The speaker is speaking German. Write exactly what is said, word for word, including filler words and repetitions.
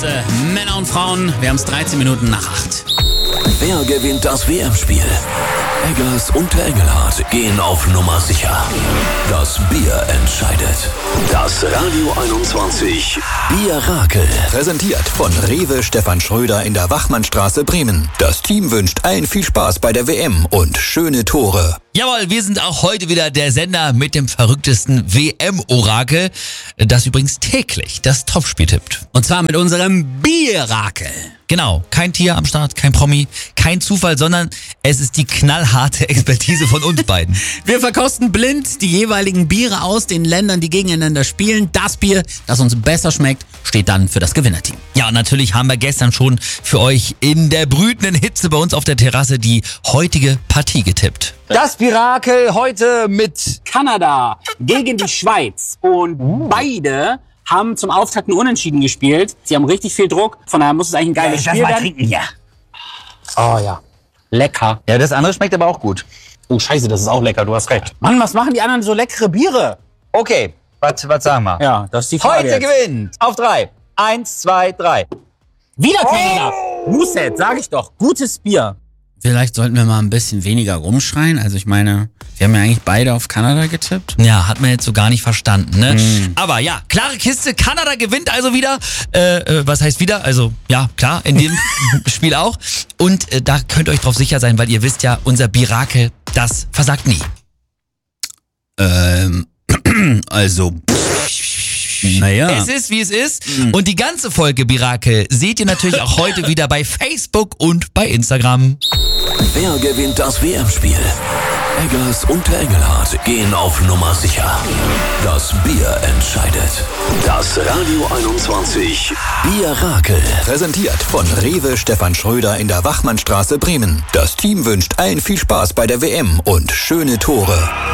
Klasse. Männer und Frauen, wir haben es dreizehn Minuten nach acht. Wer gewinnt das W M-Spiel? Eggers und der Engelhardt gehen auf Nummer sicher. Das Bier entscheidet. Das Radio einundzwanzig Bier-Rakel. Präsentiert von Rewe Stefan Schröder in der Wachmannstraße, Bremen. Das Team wünscht allen viel Spaß bei der W M und schöne Tore. Jawohl, wir sind auch heute wieder der Sender mit dem verrücktesten W M-Orakel, das übrigens täglich das Topspiel tippt. Und zwar mit unserem Bier-Rakel. Genau, kein Tier am Start, kein Promi, kein Zufall, sondern es ist die knallharte Expertise von uns beiden. Wir verkosten blind die jeweiligen Biere aus den Ländern, die gegeneinander spielen. Das Bier, das uns besser schmeckt, steht dann für das Gewinnerteam. Ja, und natürlich haben wir gestern schon für euch in der brütenden Hitze bei uns auf der Terrasse die heutige Partie getippt. Das Birakel heute mit Kanada gegen die Schweiz. Und beide haben zum Auftakt ein Unentschieden gespielt. Sie haben richtig viel Druck, von daher muss es eigentlich ein geiles ja, Spiel werden. Trinken, ja. Oh ja, lecker. Ja, das andere schmeckt aber auch gut. Oh scheiße, das ist auch lecker, du hast recht. Mann, was machen die anderen so leckere Biere? Okay, was sagen wir? Ja, das ist die Frage Heute jetzt. gewinnt auf drei. Eins, zwei, drei. Wieder Kanada. Muset, sag ich doch. Gutes Bier. Vielleicht sollten wir mal ein bisschen weniger rumschreien. Also ich meine, wir haben ja eigentlich beide auf Kanada getippt. Ja, hat man jetzt so gar nicht verstanden, ne? Mm. Aber ja, klare Kiste, Kanada gewinnt also wieder. Äh, äh, was heißt wieder? Also ja, klar, in dem Spiel auch. Und äh, da könnt ihr euch drauf sicher sein, weil ihr wisst ja, unser Birakel, das versagt nie. Ähm, also... Naja. Es ist, wie es ist. Und die ganze Folge Birakel seht ihr natürlich auch heute wieder bei Facebook und bei Instagram. Wer gewinnt das W M-Spiel? Eggers und der Engelhardt gehen auf Nummer sicher. Das Bier entscheidet. Das Radio einundzwanzig Bier-Rakel. Präsentiert von Rewe Stefan Schröder in der Wachmannstraße, Bremen. Das Team wünscht allen viel Spaß bei der W M und schöne Tore.